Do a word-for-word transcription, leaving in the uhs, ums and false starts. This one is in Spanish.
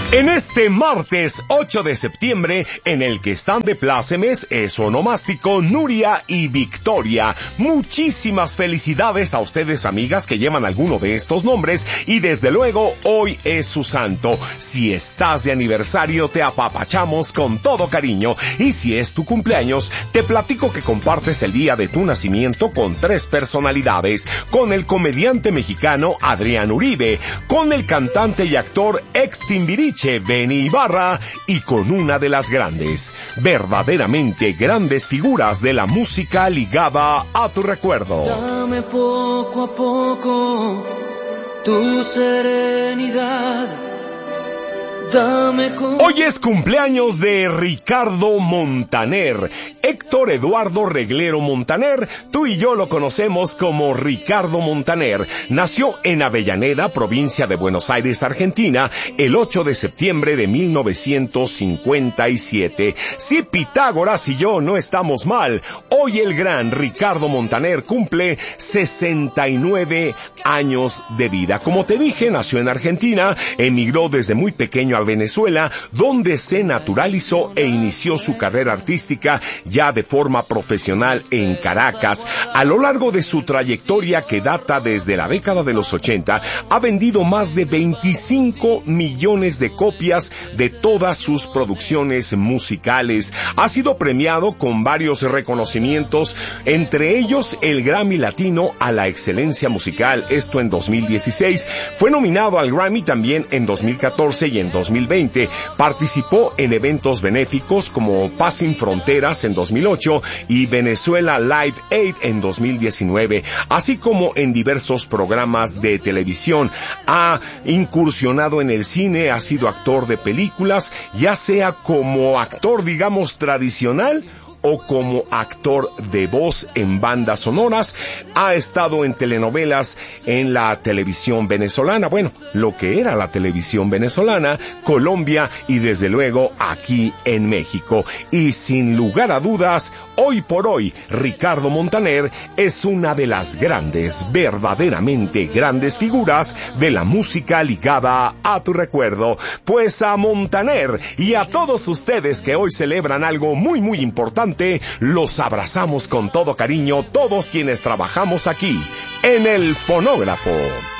En este martes ocho de septiembre, en el que están de plácemes es onomástico Nuria y Victoria. Muchísimas felicidades a ustedes, amigas, que llevan alguno de estos nombres, y desde luego hoy es su santo. Si estás de aniversario, te apapachamos con todo cariño, y si es tu cumpleaños, te platico que compartes el día de tu nacimiento con tres personalidades: con el comediante mexicano Adrián Uribe, con el cantante y actor ex Timbiriche Benny Ibarra, y con una de las grandes, verdaderamente grandes figuras de la música ligada a tu recuerdo. Dame poco a poco tu serenidad. Dame con... Hoy es cumpleaños de Ricardo Montaner. Héctor Eduardo Reglero Montaner, tú y yo lo conocemos como Ricardo Montaner. Nació en Avellaneda, provincia de Buenos Aires, Argentina, el ocho de septiembre de mil novecientos cincuenta y siete. Si Pitágoras y yo no estamos mal, hoy el gran Ricardo Montaner cumple sesenta y nueve años de vida. Como te dije, nació en Argentina, emigró desde muy pequeño a Venezuela, donde se naturalizó e inició su carrera artística ya de forma profesional en Caracas. A lo largo de su trayectoria, que data desde la década de los ochenta, ha vendido más de veinticinco millones de copias de todas sus producciones musicales. Ha sido premiado con varios reconocimientos, entre ellos el Grammy Latino a la excelencia musical, esto en dos mil dieciséis. Fue nominado al Grammy también en dos mil catorce y en dos mil veinte. Participó en eventos benéficos como Paz Sin Fronteras en dos mil ocho y Venezuela Live Aid en dos mil diecinueve, así como en diversos programas de televisión. Ha incursionado en el cine, ha sido actor de películas, ya sea como actor, digamos, tradicional o como actor de voz en bandas sonoras. Ha estado en telenovelas en la televisión venezolana, bueno, lo que era la televisión venezolana, Colombia y desde luego aquí en México. Y sin lugar a dudas, hoy por hoy, Ricardo Montaner es una de las grandes, verdaderamente grandes figuras de la música ligada a tu recuerdo. Pues a Montaner y a todos ustedes que hoy celebran algo muy muy importante, los abrazamos con todo cariño, todos quienes trabajamos aquí en el fonógrafo.